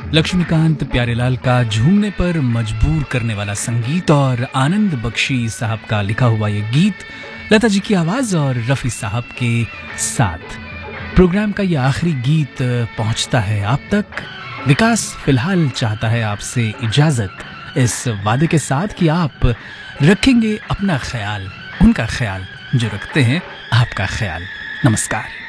लक्ष्मीकांत प्यारेलाल का झूमने पर मजबूर करने वाला संगीत और आनंद बख्शी साहब का लिखा हुआ ये गीत, लता जी की आवाज और रफ़ी साहब के साथ। प्रोग्राम का ये आखिरी गीत पहुंचता है आप तक। विकास फिलहाल चाहता है आपसे इजाजत इस वादे के साथ कि आप रखेंगे अपना ख्याल, उनका ख्याल जो रखते हैं आपका ख्याल। नमस्कार।